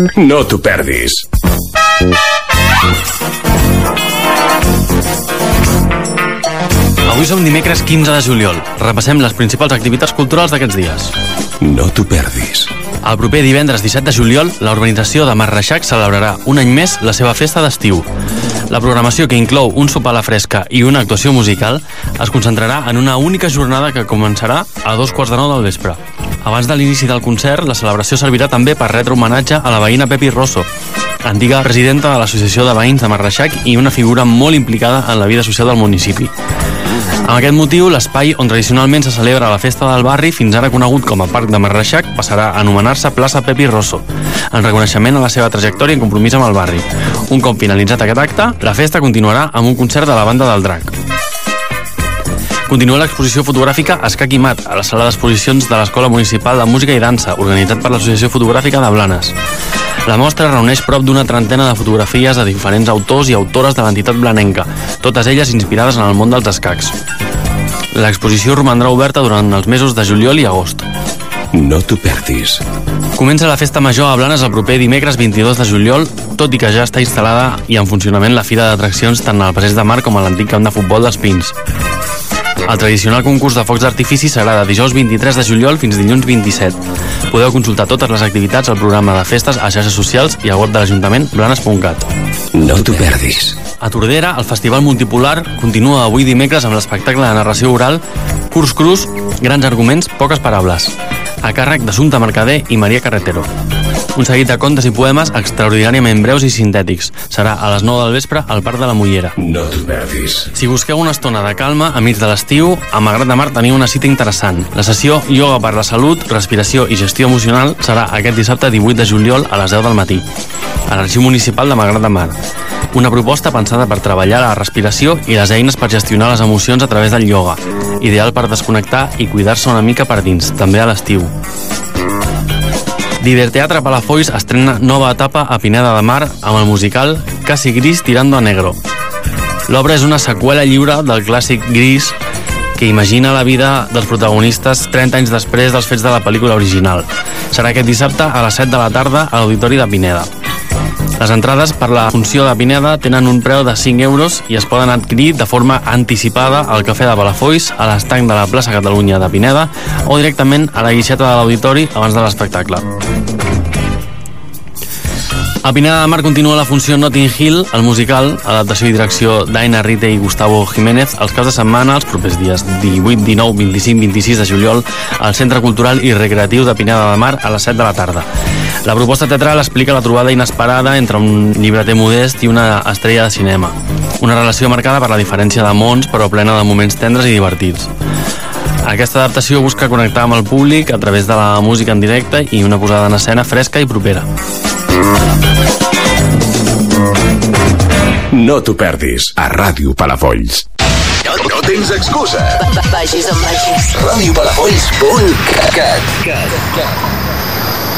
No t'ho perdis. Avui som dimecres 15 de juliol. Repassem les principals activitats culturals d'aquests dies. No t'ho perdis. El proper divendres 17 de juliol, la urbanització de Marreixac celebrarà un any més la seva festa d'estiu. La programació, que inclou un sopar a la fresca i una actuació musical, es concentrarà en una única jornada que començarà a 2:15 del vespre. Abans de l'inici del concert, la celebració servirà també per retre homenatge a la veïna Pepi Rosso, antiga presidenta de l'Associació de Veïns de Marreixac i una figura molt implicada en la vida social del municipi. Amb aquest motiu, l'espai on tradicionalment se celebra la festa del barri, fins ara conegut com a Parc de Marreixac, passarà a anomenar-se Plaça Pepi Rosso, en reconeixement a la seva trajectòria i compromís amb el barri. Un cop finalitzat aquest acte, la festa continuarà amb un concert de la banda del Drac. Continua l'exposició fotogràfica Escac i Mat, a la sala d'exposicions de l'Escola Municipal de Música i Dansa, organitzat per l'Associació Fotogràfica de Blanes. La mostra reuneix prop d'una trentena de fotografies de diferents autors i autores de l'entitat blanenca, totes elles inspirades en el món dels escacs. L'exposició romandrà oberta durant els mesos de juliol i agost. No t'ho perdis. Comença la festa major a Blanes el proper dimecres 22 de juliol, tot i que ja està instal·lada i en funcionament la fira d'atraccions tant al Passeig de Mar com a l'antic camp de futbol dels Pins. El tradicional concurs de focs d'artifici serà de dijous 23 de juliol fins dilluns 27. Podeu consultar totes les activitats al programa de festes a xarxes socials i al web de l'Ajuntament blanes.cat. No t'ho perdis. A Tordera, el Festival Multipolar continua avui dimecres amb l'espectacle de narració oral Curs Crus, grans arguments, poques paraules, a càrrec d'Assumpta Mercader i Maria Carretero. Un seguit de contes i poemes extraordinàriament breus i sintètics. Serà a les 9 del vespre al Parc de la Mullera. No t'ho perdis. Si busqueu una estona de calma a mig de l'estiu, a Malgrat de Mar teniu una cita interessant. La sessió Ioga per la Salut, Respiració i Gestió Emocional serà aquest dissabte 18 de juliol a les 10 del matí, a l'Arxiu Municipal de Malgrat de Mar. Una proposta pensada per treballar la respiració i les eines per gestionar les emocions a través del ioga, ideal per desconnectar i cuidar-se una mica per dins, també a l'estiu. Diverteatre Palafolls estrena nova etapa a Pineda de Mar amb el musical Casi Gris tirando a negro. L'obra és una seqüela lliure del clàssic Gris que imagina la vida dels protagonistes 30 anys després dels fets de la pel·lícula original. Serà aquest dissabte a les 7 de la tarda a l'Auditori de Pineda. Les entrades per la funció de Pineda tenen un preu de 5 euros i es poden adquirir de forma anticipada al Cafè de Palafolls, a l'estanc de la plaça Catalunya de Pineda o directament a la guixeta de l'auditori abans de l'espectacle. A Pineda de Mar continua la funció Notting Hill, el musical, adaptació i direcció d'Aina Rite i Gustavo Jiménez, els caps de setmana, els propers dies 18, 19, 25, 26 de juliol, al Centre Cultural i Recreatiu de Pineda de Mar a les 7 de la tarda. La proposta teatral explica la trobada inesperada entre un llibreter modest i una estrella de cinema. Una relació marcada per la diferència de mons, però plena de moments tendres i divertits. Aquesta adaptació busca connectar amb el públic a través de la música en directe i una posada en escena fresca i propera. No t'ho perdis a Ràdio Palafolls. No tens excusa. Vagis on vagis. Radiopalafolls.cat